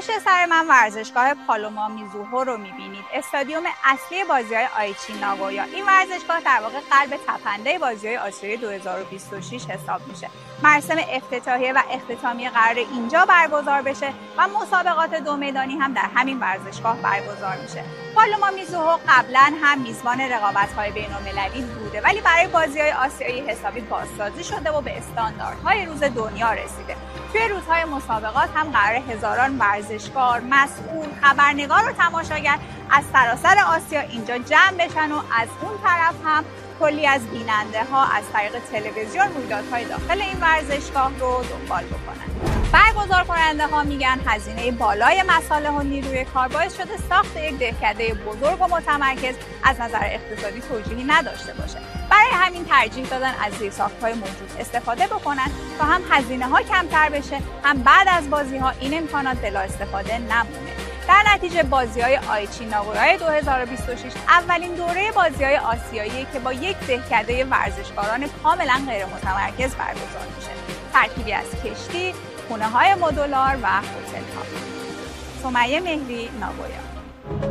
پشت سر من ورزشگاه پالوما میزوهو رو میبینید. استادیوم اصلی بازی‌های آیچی ناگویا. این ورزشگاه در واقع قلب تپنده بازی‌های آسیایی 2026 حساب میشه. مراسم افتتاحیه و اختتامیه قرار اینجا برگزار بشه و مسابقات دو میدانی هم در همین ورزشگاه برگزار میشه. پالوما میزوهو قبلا هم میزبان رقابت‌های بین‌المللی بوده، ولی برای بازی‌های آسیایی حسابی بازسازی شده و به استانداردهای روز دنیا رسیده. توی روزهای مسابقات هم قرار هزاران ورزشکار، مسئول، خبرنگار و تماشاگر از سراسر آسیا اینجا جمع بشن و از اون طرف هم کلی از بیننده ها از طریق تلویزیون رویدادهای داخل این ورزشگاه رو دنبال بکنن. برگزار کننده ها میگن هزینه بالای مصالح و نیروی کار باعث شده ساخت یک دهکده بزرگ و متمرکز از نظر اقتصادی توجیهی نداشته باشه. برای همین ترجیح دادن از زیرساخت‌های موجود استفاده بکنن تا هم هزینه‌ها کمتر بشه، هم بعد از بازی‌ها این امکانات بلا استفاده نمونه. در نتیجه بازی‌های آیچی ناگویا 2026 اولین دوره بازی‌های آسیایی که با یک دهکده ورزشکاران کاملا غیر متمرکز برگزار میشه. ترکیبی از کشتی، خونه‌های مدولار و هتل‌ها. سمیه مهری، ناگویا.